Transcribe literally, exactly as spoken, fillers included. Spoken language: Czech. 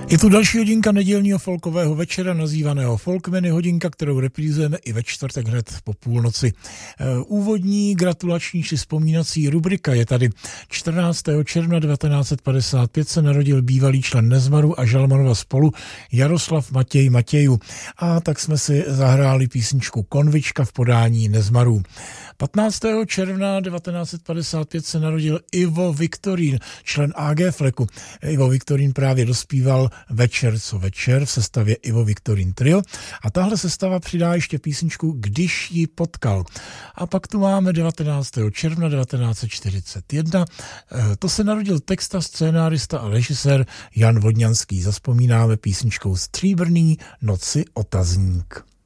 Je tu další hodinka nedělního folkového večera, nazývaného Folkmeny, hodinka, kterou reprízujeme i ve čtvrtek hned po půlnoci. Úvodní gratulační či vzpomínací rubrika je tady. čtrnáctého června devatenáct set padesát pět se narodil bývalý člen Nezmaru a Žalmanova spolu Jaroslav Matěj Matějů. A tak jsme si zahráli písničku Konvička v podání Nezmarů. patnáctého června devatenáct set padesát pět se narodil Ivo Viktorín, člen á gé Fleku. Ivo Viktorín právě dospíval Večer co večer v sestavě Ivo Viktorín Trio a tahle sestava přidá ještě písničku Když ji potkal. A pak tu máme devatenáctého června devatenáct set čtyřicet jedna. To se narodil texta, scénárista a režisér Jan Vodňanský. Zazpomínáme písničkou Stříbrný noci otazník.